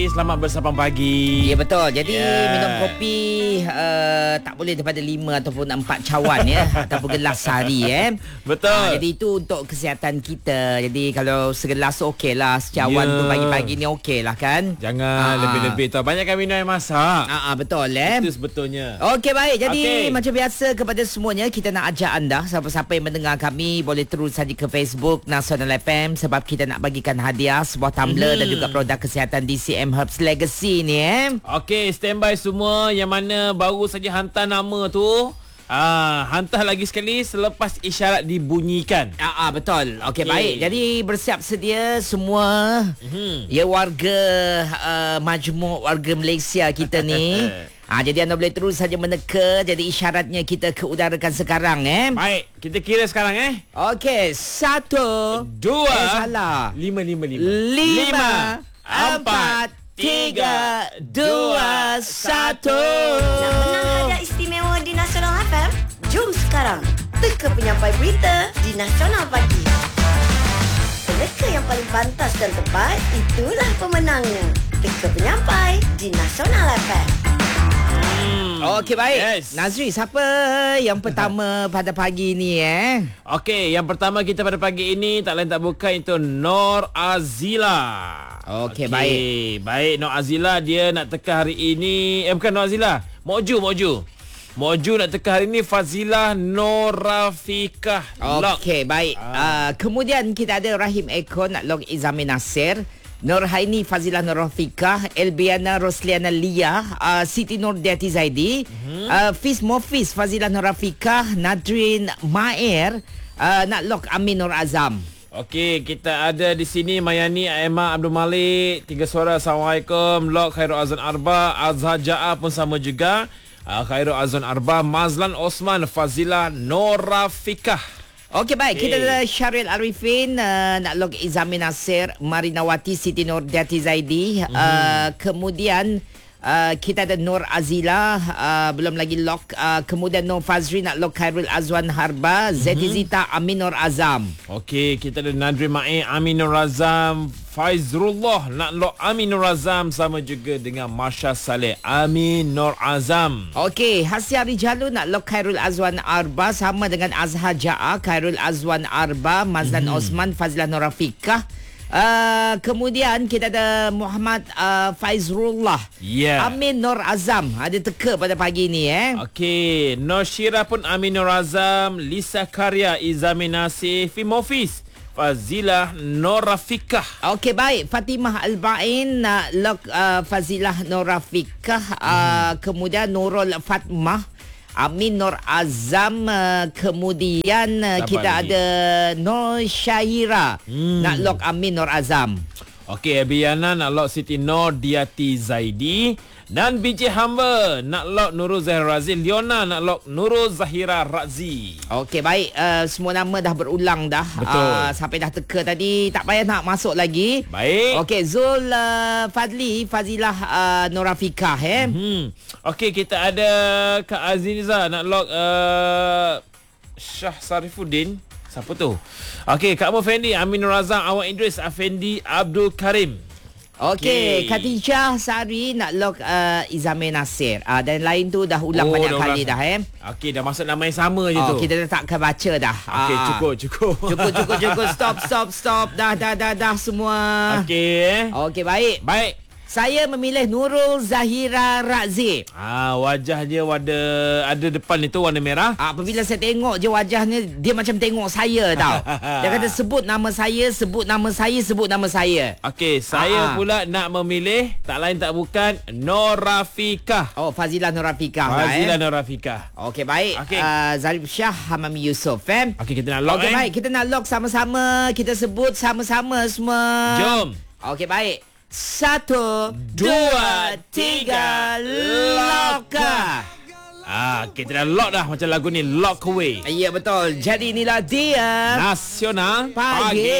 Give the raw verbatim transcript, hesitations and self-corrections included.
Selamat bersapang pagi. Ya betul. Jadi yeah. minum kopi uh, tak boleh daripada lima ataupun empat cawan ya ataupun gelas sehari eh. Betul. Uh, jadi itu untuk kesihatan kita. Jadi kalau segelas okey lah, secawan yeah. tu pagi-pagi ni okey lah kan. Jangan uh, lebih-lebih tau. Banyakkan minum air masak. Ah uh, uh, betul eh. Itu sebetulnya. Okey baik. Jadi okay. macam biasa kepada semuanya kita nak ajak anda siapa-siapa yang mendengar kami boleh terus saja ke Facebook Nasional F M sebab kita nak bagikan hadiah sebuah tumbler mm-hmm. dan juga produk kesihatan D C M Herbs Legacy ni eh. Okey, standby semua yang mana baru saja hantar nama tu. Ah, hantar lagi sekali selepas isyarat dibunyikan. Ah, ah betul. Okey, okay. Baik. Jadi bersiap sedia semua. Mm-hmm. Ya warga uh, majmuk warga Malaysia kita ni. Ah, jadi anda boleh terus saja meneka. Jadi isyaratnya kita keudarakan sekarang eh. Baik, kita kira sekarang eh. Okey, satu, dua, eh, salah. lima, lima, lima. Lima, empat, tiga, dua, satu. Nak menang hadiah istimewa di Nasional F M? Jom sekarang teka penyampai berita di Nasional Pagi. Peneka yang paling pantas dan tepat, itulah pemenangnya. Teka penyampai di Nasional F M. Okey baik. Yes. Nazri, siapa yang pertama pada pagi ni eh? Okey, yang pertama kita pada pagi ini tak lain tak bukan itu Nur Azila. Okey, okay, baik. Baik, Nur Azila dia nak teka hari ini. Eh bukan Nur Azila. Moju, Moju. Moju nak teka hari ini Fazilah Nur Rafikah. Okey, baik. Ah. Uh, kemudian kita ada Rahim Eko nak log Izami Nasir. Nurhaini Fazilah Nur Rafikah, Elbiana Rosliana Lia, uh, Siti Nur Diati Zaidi, mm-hmm. uh, Fiz Mofis Fazilah Nur Rafikah, Nadrin Maer, uh, nak lock Amin Nur Azam. Okey, kita ada di sini Mayani Aima Abdul Malik, tiga suara Assalamualaikum, lock Khairul Azan Arba, Azhar Ja'a pun sama juga. Uh, Khairul Azan Arba, Mazlan Osman Fazilah Nur Rafikah. Okey baik, okay. Kita ada Syaril Arifin uh, nak log Izami Nasir, Marinawati Siti Nur Diati Zaidi, mm. uh, kemudian uh, kita ada Nur Azila uh, belum lagi log, uh, kemudian Nur Fazri nak log Khairul Azwan Harba, mm-hmm. Zeti Zita Amin Nur Azam. Okey, kita ada Nadri Mai Amin Nur Azam, Faizrullah nak log Amin Nur Azam sama juga dengan Marsha Saleh Amin Nur Azam. Okey, Hasya Rijalu nak log Khairul Azwan Arba sama dengan Azhar Ja'a, Khairul Azwan Arba, Mazlan hmm. Osman, Fazilah Nur Rafikah. Uh, kemudian kita ada Muhammad uh, Faizrullah, yeah. Amin Nur Azam. Ada teka pada pagi ni eh. Okey, Nur Syirah pun Amin Nur Azam, Lisa Karya Izami Nasir, Fimofis Fazilah Nur Rafikah. Okey baik, Fatimah Al-Ba'in nak log uh, Fazilah Nur Rafikah, uh, hmm. kemudian Nurul Fatmah Amin Nur Azam, uh, kemudian uh, kita lagi ada Nur Syahira hmm. nak log Amin Nur Azam. Okey, Abiana nak log Siti Nur Diati Zaidi, dan B J Hamba nak log Nurul Zahira Razi, Leona nak log Nurul Zahira Razi. Okey baik, uh, semua nama dah berulang dah. Betul. Uh, sampai dah teka tadi, tak payah nak masuk lagi. Baik. Okey, Zul uh, Fadli Fazilah uh, Nur Rafikah eh. Hmm. Okey, kita ada Kak Aziza nak log uh, Syah Sarifuddin. Siapa tu? Okey, Kak Mu Fendi, Amin Nur Azam, Awang Idris, Afendi Abdul Karim. Okey, okay. Khadijah Sari nak log uh, Izami Nasir. Uh, dan lain tu dah ulang oh, banyak dah kali ulang. dah eh. Okey, dah masuk nama yang sama je oh, tu. Kita dah tak akan baca dah. Okey, uh, cukup, cukup. Cukup, cukup, cukup. Stop, stop, stop. Dah, dah, dah, dah semua. Okey eh. Okey, baik. Baik. Saya memilih Nurul Zahira Razi. Ah, wajah dia ada ada depan itu warna merah. Ah, apabila saya tengok je wajahnya, dia macam tengok saya tau. Dia kata sebut nama saya, sebut nama saya, sebut nama saya. Okey, saya ah. pula nak memilih tak lain tak bukan Nur Rafikah. Oh, Fazilah Nur Rafikah. Fazilah eh? Nur Rafikah. Okey, baik. Okay. Uh, Zarif Shah Hamami Yusof eh. Okey, kita nak log okay, eh. baik. Kita nak log sama-sama. Kita sebut sama-sama semua. Jom. Okey, baik. Satu, dua, tiga, lock. Ah, kita dah lock dah macam lagu ni, Lock Away. Ya betul. Jadi inilah dia Nasional Pagi.